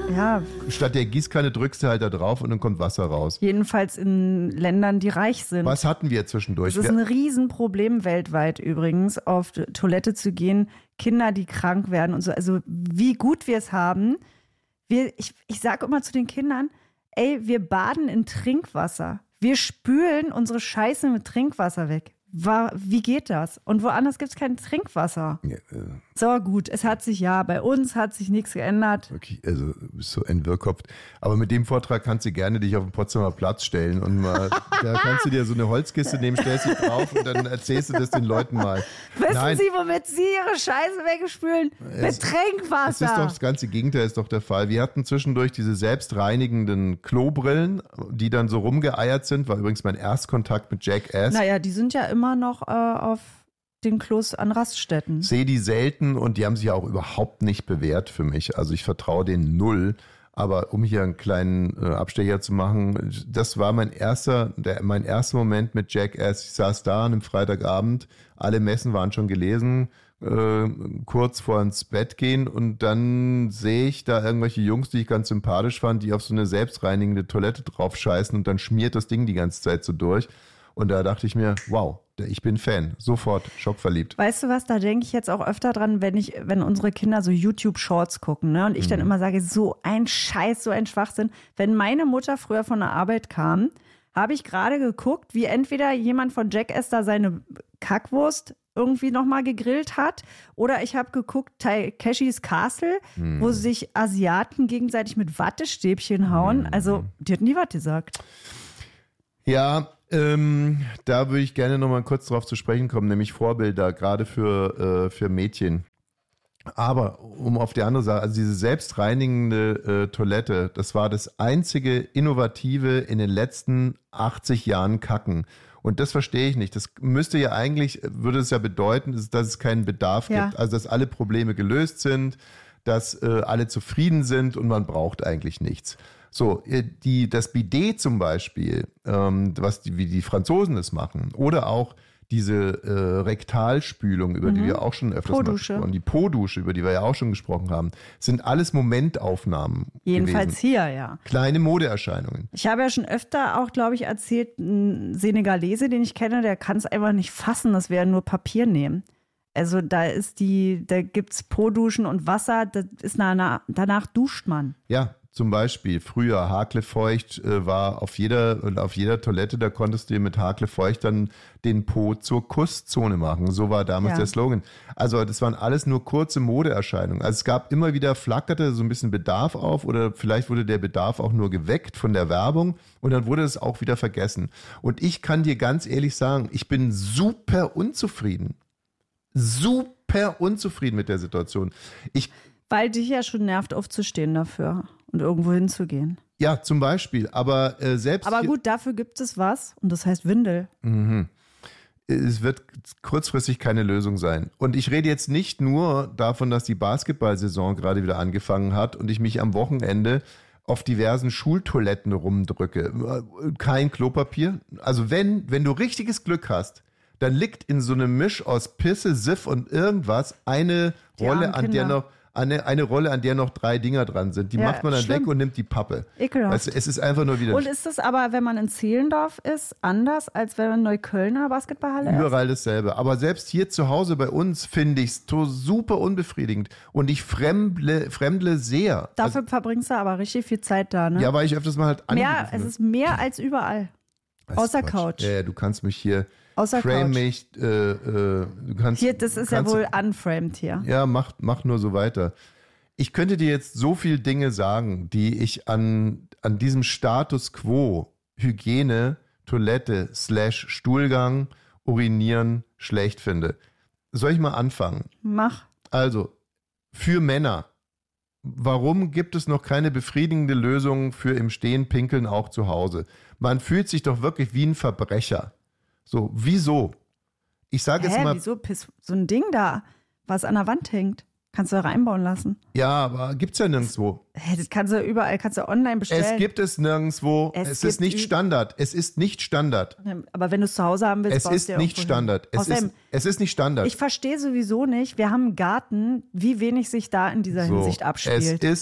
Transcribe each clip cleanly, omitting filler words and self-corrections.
Ja. Statt der Gießkanne drückst du halt da drauf und dann kommt Wasser raus. Jedenfalls in Ländern, die reich sind. Was hatten wir zwischendurch? Das ist ein Riesenproblem weltweit übrigens, auf Toilette zu gehen. Kinder, die krank werden und so. Also wie gut wir es haben. Ich sage immer zu den Kindern, ey, wir baden in Trinkwasser. Wir spülen unsere Scheiße mit Trinkwasser weg. Wie geht das? Und woanders gibt es kein Trinkwasser. Ja, So, gut, bei uns hat sich nichts geändert. Okay, also du bist so entwirrkopft. Aber mit dem Vortrag kannst du gerne dich auf den Potsdamer Platz stellen und mal, da kannst du dir so eine Holzkiste nehmen, stellst dich drauf und dann erzählst du das den Leuten mal. Wissen Sie, womit Sie Ihre Scheiße wegspülen? Mit Trinkwasser. Es ist doch das ganze Gegenteil ist doch der Fall. Wir hatten zwischendurch diese selbstreinigenden Klobrillen, die dann so rumgeeiert sind. War übrigens mein Erstkontakt mit Jackass. Naja, die sind ja immer noch auf den Klos an Raststätten. Sehe die selten und die haben sich auch überhaupt nicht bewährt für mich. Also ich vertraue denen null. Aber um hier einen kleinen Abstecher zu machen, das war mein erster Moment mit Jackass. Ich saß da an einem Freitagabend, alle Messen waren schon gelesen, kurz vor ins Bett gehen und dann sehe ich da irgendwelche Jungs, die ich ganz sympathisch fand, die auf so eine selbstreinigende Toilette drauf scheißen und dann schmiert das Ding die ganze Zeit so durch. Und da dachte ich mir, wow, ich bin Fan. Sofort schockverliebt. Weißt du was, da denke ich jetzt auch öfter dran, wenn unsere Kinder so YouTube-Shorts gucken, ne? Und ich dann immer sage, so ein Scheiß, so ein Schwachsinn. Wenn meine Mutter früher von der Arbeit kam, habe ich gerade geguckt, wie entweder jemand von Jackass da seine Kackwurst irgendwie nochmal gegrillt hat oder ich habe geguckt, Takeshis Castle, wo sich Asiaten gegenseitig mit Wattestäbchen hauen. Also, die hat nie was gesagt. Ja, da würde ich gerne nochmal kurz drauf zu sprechen kommen, nämlich Vorbilder, gerade für Mädchen. Aber um auf die andere Seite, also diese selbstreinigende Toilette, das war das einzige Innovative in den letzten 80 Jahren Kacken. Und das verstehe ich nicht. Das müsste ja eigentlich, würde es ja bedeuten, dass es keinen Bedarf gibt. Also dass alle Probleme gelöst sind, dass alle zufrieden sind und man braucht eigentlich nichts. So, das Bidet zum Beispiel, wie die Franzosen das machen, oder auch diese Rektalspülung, über die wir auch schon öfters mal gesprochen haben, die Po-Dusche, über die wir ja auch schon gesprochen haben, sind alles Momentaufnahmen Jedenfalls gewesen. hier, ja. Kleine Modeerscheinungen. Ich habe ja schon öfter auch, glaube ich, erzählt, ein Senegalese, den ich kenne, der kann es einfach nicht fassen, dass wir nur Papier nehmen. Also da gibt's Po-Duschen und Wasser, das ist danach duscht man. Ja, zum Beispiel früher Haklefeucht war auf jeder Toilette, da konntest du mit Haklefeucht dann den Po zur Kusszone machen. So war damals der Slogan. Also das waren alles nur kurze Modeerscheinungen. Also es gab immer wieder, flackerte so ein bisschen Bedarf auf oder vielleicht wurde der Bedarf auch nur geweckt von der Werbung und dann wurde es auch wieder vergessen. Und ich kann dir ganz ehrlich sagen, ich bin super unzufrieden mit der Situation. Weil dich ja schon nervt, aufzustehen dafür und irgendwo hinzugehen. Ja, zum Beispiel. Aber selbst. Aber gut, dafür gibt es was und das heißt Windel. Es wird kurzfristig keine Lösung sein. Und ich rede jetzt nicht nur davon, dass die Basketballsaison gerade wieder angefangen hat und ich mich am Wochenende auf diversen Schultoiletten rumdrücke. Kein Klopapier. Also wenn du richtiges Glück hast, dann liegt in so einem Misch aus Pisse, Siff und irgendwas eine Rolle, an der noch 3 Dinger dran sind. Die macht man dann weg und nimmt die Pappe. Ekelhaft. Also es ist einfach nur wieder. Und ist das aber, wenn man in Zehlendorf ist, anders, als wenn man in Neuköllner Basketballhalle ist? Überall dasselbe. Aber selbst hier zu Hause bei uns finde ich es super unbefriedigend. Und ich fremdle sehr. Dafür verbringst du aber richtig viel Zeit da, ne? Ja, weil ich öfters mal halt mehr, es ist mehr als überall. Außer Couch. Ja, du kannst mich hier Außer frame Couch. mich. Du kannst, hier, das ist ja wohl unframed hier. Ja, mach nur so weiter. Ich könnte dir jetzt so viele Dinge sagen, die ich an diesem Status quo Hygiene, Toilette / Stuhlgang, Urinieren schlecht finde. Soll ich mal anfangen? Mach. Also, für Männer. Warum gibt es noch keine befriedigende Lösung für im Stehen pinkeln auch zu Hause? Man fühlt sich doch wirklich wie ein Verbrecher. So, wieso? Ich sage jetzt mal. Wieso? So ein Ding da, was an der Wand hängt. Kannst du da reinbauen lassen. Ja, aber gibt's ja nirgendwo. Das kannst du überall, kannst du online bestellen. Es gibt es nirgendwo. Es ist nicht Standard. Es ist nicht Standard. Aber wenn du es zu Hause haben willst, es ist nicht Standard. Es ist nicht Standard. Ich verstehe sowieso nicht, wir haben einen Garten, wie wenig sich da in dieser Hinsicht abspielt. Es ist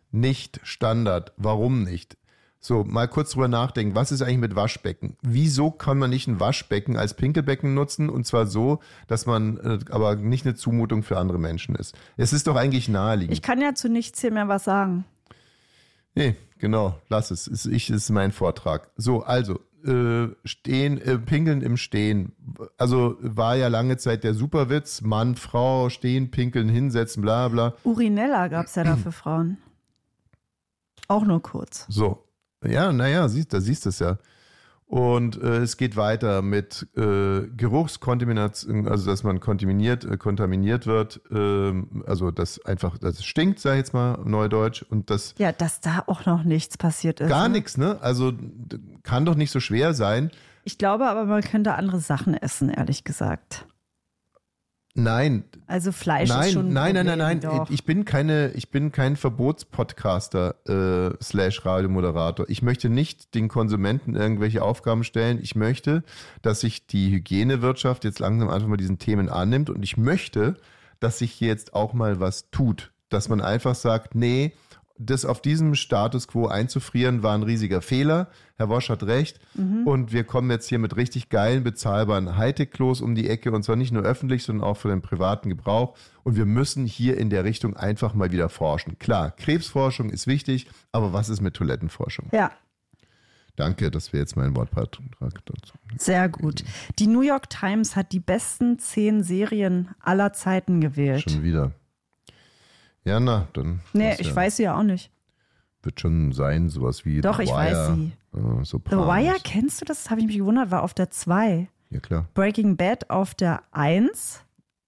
nicht Standard. Warum nicht? So, mal kurz drüber nachdenken. Was ist eigentlich mit Waschbecken? Wieso kann man nicht ein Waschbecken als Pinkelbecken nutzen? Und zwar so, dass man aber nicht eine Zumutung für andere Menschen ist. Es ist doch eigentlich naheliegend. Ich kann ja zu nichts hier mehr was sagen. Nee, genau, lass es. Es ist mein Vortrag. So, also, pinkeln im Stehen. Also war ja lange Zeit der Superwitz. Mann, Frau, stehen, pinkeln, hinsetzen, bla bla. Urinella gab es ja da für Frauen. Auch nur kurz. So. Ja, naja, da siehst du es ja. Und es geht weiter mit Geruchskontamination, also dass man kontaminiert wird, also das stinkt, sag ich jetzt mal neudeutsch. Und das ja, dass da auch noch nichts passiert ist. Gar nichts, ne? Also kann doch nicht so schwer sein. Ich glaube aber, man könnte andere Sachen essen, ehrlich gesagt. Nein. Also Fleisch ist schon ein Problem, Nein. doch. Ich bin kein Verbotspodcaster /Radiomoderator. Ich möchte nicht den Konsumenten irgendwelche Aufgaben stellen. Ich möchte, dass sich die Hygienewirtschaft jetzt langsam einfach mal diesen Themen annimmt und ich möchte, dass sich hier jetzt auch mal was tut. Dass man einfach sagt, nee, das auf diesem Status quo einzufrieren, war ein riesiger Fehler. Herr Wosch hat recht. Und wir kommen jetzt hier mit richtig geilen, bezahlbaren Hightech-Klos um die Ecke. Und zwar nicht nur öffentlich, sondern auch für den privaten Gebrauch. Und wir müssen hier in der Richtung einfach mal wieder forschen. Klar, Krebsforschung ist wichtig, aber was ist mit Toilettenforschung? Ja. Danke, dass wir jetzt meinen Wortbeitrag dazu. Sehr gut. Die New York Times hat die besten 10 Serien aller Zeiten gewählt. Schon wieder. Ja, na, dann. Nee, ich weiß sie ja auch nicht. Wird schon sein, sowas wie Doch, The ich Wire, weiß sie. Sopranos. The Wire, kennst du das? Das habe ich mich gewundert, war auf der 2. Ja, klar. Breaking Bad auf der 1.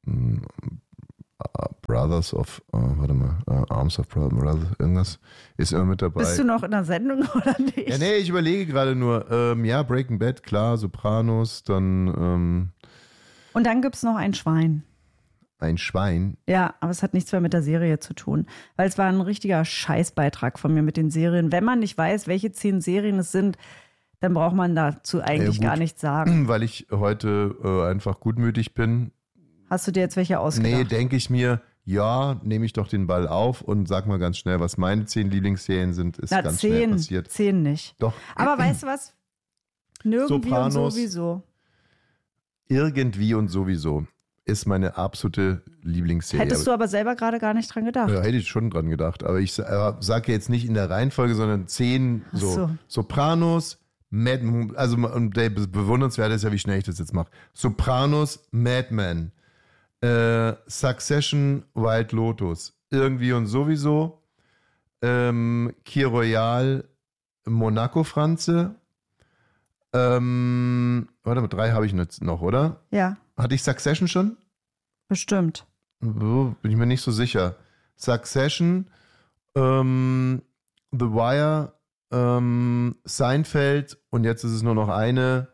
Brothers of, Arms of Brothers, irgendwas ist immer mit dabei. Bist du noch in der Sendung oder nicht? Ja, nee, ich überlege gerade nur, Breaking Bad, klar, Sopranos, dann Und dann gibt es noch ein Schwein. ein Schwein. Ja, aber es hat nichts mehr mit der Serie zu tun. Weil es war ein richtiger Scheißbeitrag von mir mit den Serien. Wenn man nicht weiß, welche 10 Serien es sind, dann braucht man dazu eigentlich gar nichts sagen. Weil ich heute einfach gutmütig bin. Hast du dir jetzt welche ausgedacht? Nee, denke ich mir, ja, nehme ich doch den Ball auf und sag mal ganz schnell, was meine 10 Lieblingsserien sind, ist ganz schnell passiert. 10 nicht. Doch. Aber weißt du was? Nirgendwie Sopranos. und sowieso. Irgendwie und sowieso ist meine absolute Lieblingsserie. Hättest du aber selber gerade gar nicht dran gedacht. Ja, hätte ich schon dran gedacht. Aber ich sage jetzt nicht in der Reihenfolge, sondern 10 Ach so. Sopranos, und der bewundernswert ist ja, wie schnell ich das jetzt mache. Sopranos, Mad Men, Succession, White Lotus, irgendwie und sowieso, Kir Royal, Monaco Franze, warte mal, 3 habe ich jetzt noch, oder? Ja, Hatte ich Succession schon? bestimmt. Bin ich mir nicht so sicher. Succession, The Wire, Seinfeld und jetzt ist es nur noch eine.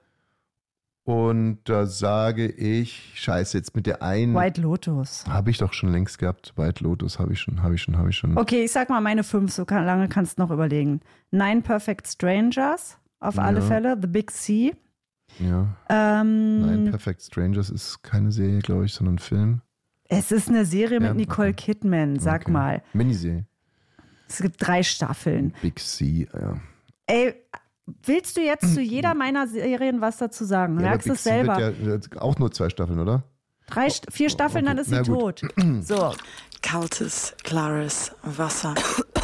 Und da sage ich, scheiße, jetzt mit der einen. White Lotus. Habe ich doch schon längst gehabt. White Lotus habe ich schon. Okay, ich sag mal meine 5, so lange kannst du noch überlegen. 9 Perfect Strangers, auf alle Fälle. The Big C. Ja. Nein, Perfect Strangers ist keine Serie, glaube ich, sondern ein Film. Es ist eine Serie mit Ja, Nicole Kidman, sag Okay. mal. Miniserie. Es gibt 3 Staffeln. Big C, ja. Ey, willst du jetzt zu jeder meiner Serien was dazu sagen? Ja, aber Merkst du Big es C selber? wird ja auch nur 2 Staffeln, oder? 4 Staffeln, okay. dann ist sie Na gut. tot. So, Kaltes, klares Wasser.